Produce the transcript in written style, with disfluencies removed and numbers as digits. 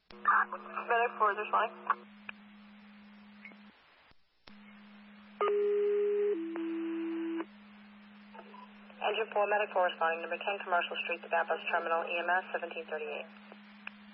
Medic 4 is responding. Engine 4, Medic 4 responding. Number 10 Commercial Street, the Bus Terminal, EMS 1738.